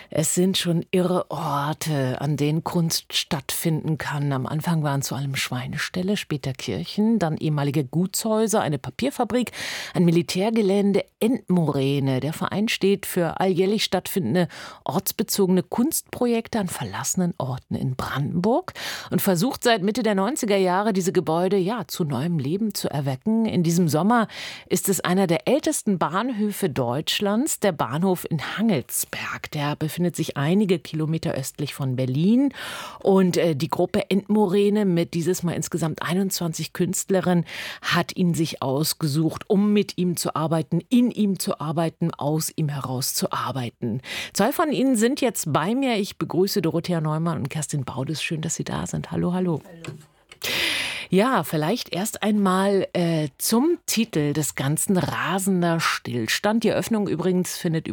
Es sind schon irre Orte, an denen Kunst stattfinden kann. Am Anfang waren es vor allem Schweineställe, später Kirchen, dann ehemalige Gutshäuser, eine Papierfabrik, ein Militärgelände, Endmoräne. Der Verein steht für alljährlich stattfindende ortsbezogene Kunstprojekte an verlassenen Orten in Brandenburg und versucht seit Mitte der 90er Jahre, diese Gebäude zu neuem Leben zu erwecken. In diesem Sommer ist es einer der ältesten Bahnhöfe Deutschlands, der Bahnhof in Hangelsberg. Der befindet sich einige Kilometer östlich von Berlin. Und die Gruppe Endmoräne mit dieses Mal insgesamt 21 Künstlerinnen hat ihn sich ausgesucht, um mit ihm zu arbeiten, in ihm zu arbeiten, aus ihm heraus zu arbeiten. Zwei von ihnen sind jetzt bei mir. Ich begrüße Dorothea Neumann und Kerstin Baudes. Schön, dass Sie da sind. Hallo, hallo. Hallo. Ja, vielleicht erst einmal zum Titel des Ganzen: Rasender Stillstand. Die Eröffnung übrigens findet